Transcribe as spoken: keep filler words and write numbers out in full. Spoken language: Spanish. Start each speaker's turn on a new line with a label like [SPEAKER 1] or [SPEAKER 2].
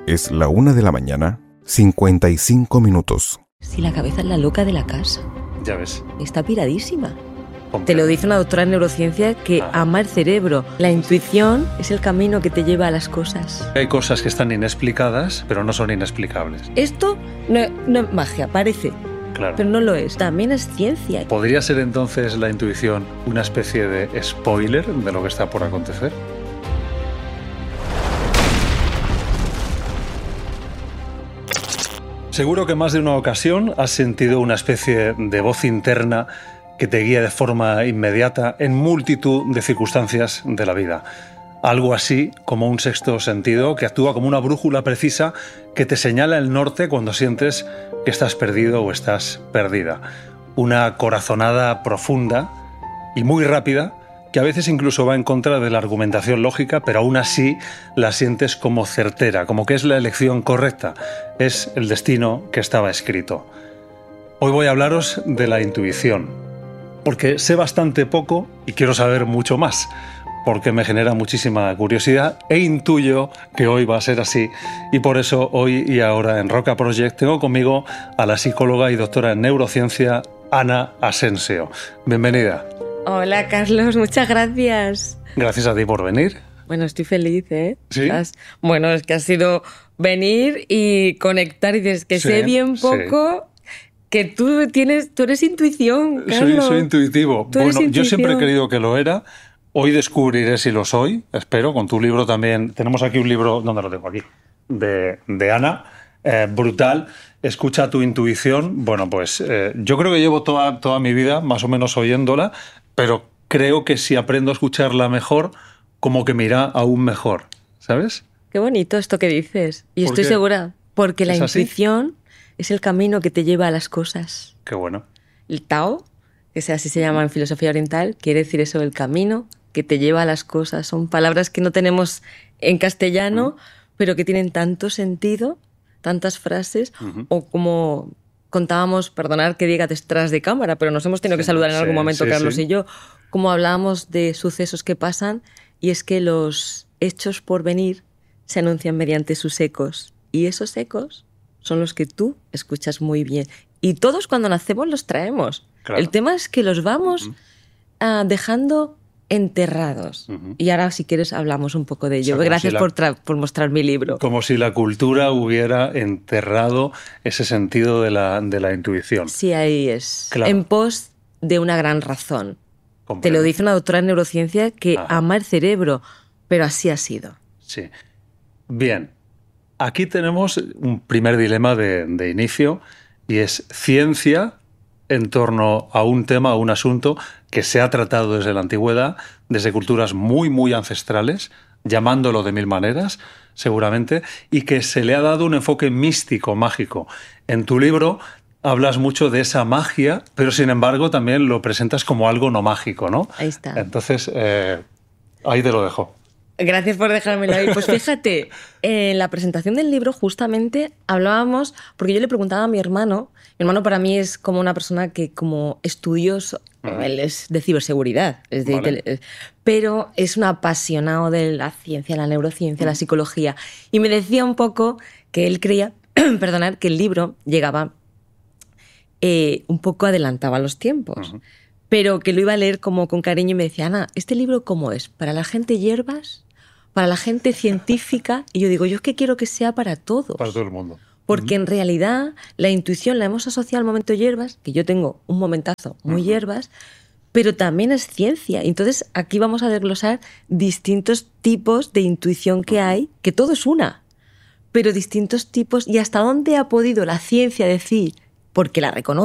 [SPEAKER 1] Es la una de la mañana, cincuenta y cinco minutos.
[SPEAKER 2] Si la cabeza es la loca de la casa.
[SPEAKER 3] Ya ves.
[SPEAKER 2] Está piradísima.
[SPEAKER 3] Comprendo.
[SPEAKER 2] Te lo dice una doctora en neurociencia que
[SPEAKER 3] Ah.
[SPEAKER 2] ama el cerebro. La intuición es el camino que te lleva a las cosas.
[SPEAKER 3] Hay cosas que están inexplicadas, pero no son inexplicables.
[SPEAKER 2] Esto no, no es magia, parece,
[SPEAKER 3] Claro.
[SPEAKER 2] pero no lo es. También es ciencia.
[SPEAKER 3] ¿Podría ser entonces la intuición una especie de spoiler de lo que está por acontecer? Seguro que más de una ocasión has sentido una especie de voz interna que te guía de forma inmediata en multitud de circunstancias de la vida. Algo así como un sexto sentido que actúa como una brújula precisa que te señala el norte cuando sientes que estás perdido o estás perdida. Una corazonada profunda y muy rápida que a veces incluso va en contra de la argumentación lógica, pero aún así la sientes como certera, como que es la elección correcta, es el destino que estaba escrito. Hoy voy a hablaros de la intuición, porque sé bastante poco y quiero saber mucho más, porque me genera muchísima curiosidad e intuyo que hoy va a ser así, y por eso hoy y ahora en Roca Project tengo conmigo a la psicóloga y doctora en neurociencia Ana Asensio. Bienvenida.
[SPEAKER 2] Hola, Carlos, muchas gracias.
[SPEAKER 3] Gracias a ti por venir.
[SPEAKER 2] Bueno, estoy feliz, ¿eh?
[SPEAKER 3] ¿Sí?
[SPEAKER 2] Has- Bueno, es que ha sido venir y conectar y dices que
[SPEAKER 3] Sí,
[SPEAKER 2] sé bien poco, que tú tienes, tú eres intuición,
[SPEAKER 3] Soy,
[SPEAKER 2] Carlos.
[SPEAKER 3] soy intuitivo.
[SPEAKER 2] Tú eres
[SPEAKER 3] Bueno, yo siempre he
[SPEAKER 2] intuición.
[SPEAKER 3] creído que lo era. Hoy descubriré si lo soy, espero. Con tu libro también. Tenemos aquí un libro, ¿dónde lo tengo? Aquí. De, de Ana. Eh, brutal. Escucha tu intuición. Bueno, pues eh, yo creo que llevo toda, toda mi vida más o menos oyéndola, pero creo que si aprendo a escucharla mejor, como que me irá aún mejor. ¿Sabes?
[SPEAKER 2] Qué bonito esto que dices. Y
[SPEAKER 3] ¿Por
[SPEAKER 2] estoy
[SPEAKER 3] qué?
[SPEAKER 2] segura, porque la
[SPEAKER 3] ¿Es así?
[SPEAKER 2] intuición es el camino que te lleva a las cosas.
[SPEAKER 3] Qué bueno.
[SPEAKER 2] El Tao, que sea así se llama en filosofía oriental, quiere decir eso, el camino que te lleva a las cosas. Son palabras que no tenemos en castellano, pero que tienen tanto sentido, tantas frases,
[SPEAKER 3] Ujú.
[SPEAKER 2] o como contábamos, perdonar que diga detrás de cámara, pero nos hemos tenido que
[SPEAKER 3] Sí,
[SPEAKER 2] saludar en
[SPEAKER 3] sí,
[SPEAKER 2] algún momento,
[SPEAKER 3] sí,
[SPEAKER 2] Carlos
[SPEAKER 3] sí.
[SPEAKER 2] y yo, como hablábamos de sucesos que pasan, y es que los hechos por venir se anuncian mediante sus ecos, y esos ecos son los que tú escuchas muy bien. Y todos cuando nacemos los traemos.
[SPEAKER 3] Claro.
[SPEAKER 2] El tema es que los vamos
[SPEAKER 3] Ujú.
[SPEAKER 2] ah, dejando enterrados.
[SPEAKER 3] Ujú.
[SPEAKER 2] Y ahora, si quieres, hablamos un poco de
[SPEAKER 3] O sea,
[SPEAKER 2] ello.
[SPEAKER 3] como
[SPEAKER 2] Gracias
[SPEAKER 3] si la-
[SPEAKER 2] por, tra- por mostrar mi libro.
[SPEAKER 3] Como si la cultura hubiera enterrado ese sentido de la, de la intuición.
[SPEAKER 2] Sí, ahí es.
[SPEAKER 3] Claro.
[SPEAKER 2] En pos de una gran razón. Te
[SPEAKER 3] Comprendo.
[SPEAKER 2] lo dice una doctora en neurociencia que
[SPEAKER 3] Ajá.
[SPEAKER 2] ama el cerebro, pero así ha sido.
[SPEAKER 3] Sí. Bien. Aquí tenemos un primer dilema de, de inicio y es ciencia en torno a un tema, a un asunto que se ha tratado desde la antigüedad, desde culturas muy, muy ancestrales, llamándolo de mil maneras, seguramente, y que se le ha dado un enfoque místico, mágico. En tu libro hablas mucho de esa magia, pero sin embargo también lo presentas como algo no mágico, ¿no?
[SPEAKER 2] Ahí está.
[SPEAKER 3] Entonces, eh, ahí te lo dejo.
[SPEAKER 2] Gracias por dejármelo ahí. Pues fíjate, en la presentación del libro justamente hablábamos, porque yo le preguntaba a mi hermano, mi hermano para mí es como una persona que como estudioso,
[SPEAKER 3] Ujú.
[SPEAKER 2] él es de ciberseguridad, es de
[SPEAKER 3] Vale.
[SPEAKER 2] tele- pero es un apasionado de la ciencia, la neurociencia, la psicología, y me decía un poco que él creía, perdonad, que el libro llegaba eh, un poco adelantaba los tiempos.
[SPEAKER 3] Ujú.
[SPEAKER 2] Pero que lo iba a leer como con cariño y me decía, Ana, ¿este libro cómo es? ¿Para la gente hierbas? ¿Para la gente científica? Y yo digo, yo es que quiero que sea para todos.
[SPEAKER 3] Para todo el mundo.
[SPEAKER 2] Porque en realidad la intuición la hemos asociado al momento hierbas, que yo tengo un momentazo muy
[SPEAKER 3] Ujú.
[SPEAKER 2] hierbas, pero también es ciencia. Entonces aquí vamos a desglosar distintos tipos de intuición que hay, que todo es una, pero distintos tipos y hasta dónde ha podido la ciencia decir, porque la reconoce,